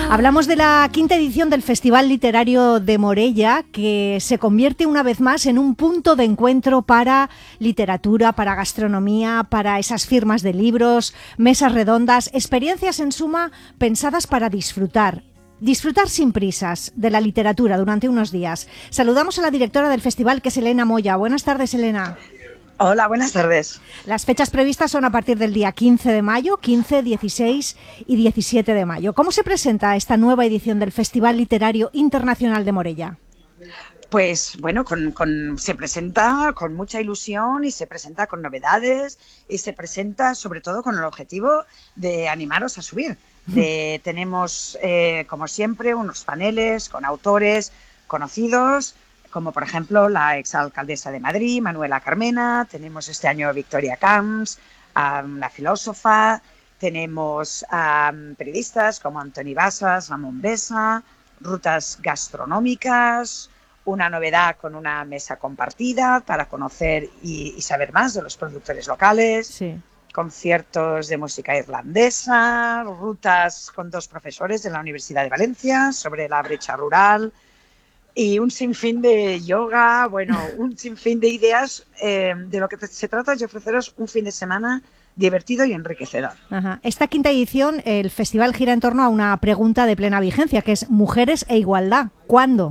Hablamos de la quinta edición del Festival Literario de Morella, que se convierte una vez más en un punto de encuentro para literatura, para gastronomía, para esas firmas de libros, mesas redondas, experiencias en suma pensadas para disfrutar. Disfrutar sin prisas de la literatura durante unos días. Saludamos a la directora del festival, que es Elena Moya. Buenas tardes, Elena. Hola, buenas tardes. Las fechas previstas son a partir del día 15 de mayo, 15, 16 y 17 de mayo. ¿Cómo se presenta esta nueva edición del Festival Literario Internacional de Morella? Pues bueno, se presenta con mucha ilusión y se presenta con novedades y se presenta sobre todo con el objetivo de animaros a subir. Tenemos, como siempre, unos paneles con autores conocidos, como por ejemplo la exalcaldesa de Madrid, Manuela Carmena. Tenemos este año Victoria Camps, una filósofa. Tenemos periodistas como Antoni Bassas, Ramon Besa, rutas gastronómicas, una novedad con una mesa compartida para conocer y saber más de los productores locales. Sí. Conciertos de música irlandesa, rutas con 2 profesores de la Universidad de Valencia sobre la brecha rural y un sinfín de yoga, bueno, un sinfín de ideas. De lo que se trata es de ofreceros un fin de semana divertido y enriquecedor. Ajá. Esta quinta edición, el festival gira en torno a una pregunta de plena vigencia, que es mujeres e igualdad. ¿Cuándo?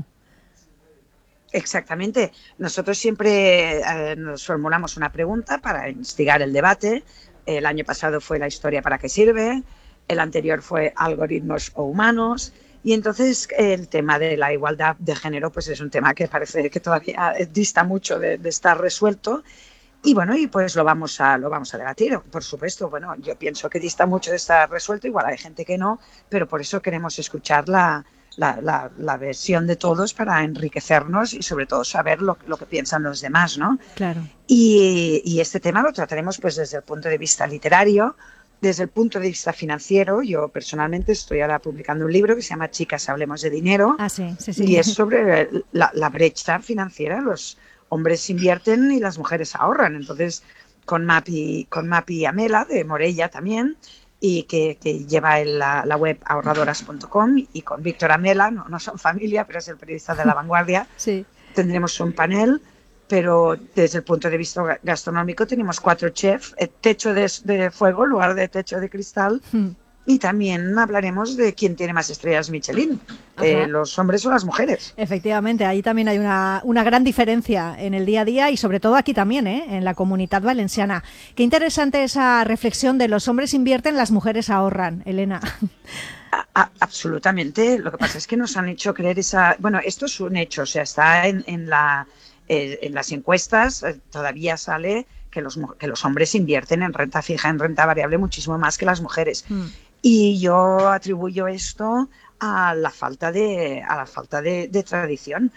Exactamente. Nosotros siempre nos formulamos una pregunta para instigar el debate. El año pasado fue la historia para qué sirve, el anterior fue algoritmos o humanos, y entonces el tema de la igualdad de género pues es un tema que parece que todavía dista mucho de estar resuelto. Y bueno, y pues lo vamos a debatir, por supuesto. Bueno, yo pienso que dista mucho de estar resuelto, igual hay gente que no, pero por eso queremos escuchar la versión de todos para enriquecernos y sobre todo saber lo que piensan los demás, ¿no? Claro. Y este tema lo trataremos pues desde el punto de vista literario, desde el punto de vista financiero. Yo personalmente estoy ahora publicando un libro que se llama Chicas, hablemos de dinero. Ah, sí. Y es sobre la brecha financiera. Los hombres invierten y las mujeres ahorran. Entonces, con Mapi Amela, de Morella también, y que lleva la web ahorradoras.com, y con Víctor Amela, no son familia, pero es el periodista de La Vanguardia. Sí. Tendremos un panel, pero desde el punto de vista gastronómico tenemos 4 chefs, techo de fuego en lugar de techo de cristal. Y también hablaremos de quién tiene más estrellas Michelin, los hombres o las mujeres. Efectivamente, ahí también hay una gran diferencia en el día a día y sobre todo aquí también, en la Comunitat Valenciana. Qué interesante esa reflexión de los hombres invierten, las mujeres ahorran, Elena. Absolutamente. Lo que pasa es que nos han hecho creer Bueno, esto es un hecho, o sea, está en las encuestas, todavía sale que los hombres invierten en renta fija, en renta variable, muchísimo más que las mujeres. Y yo atribuyo esto a la falta de tradición.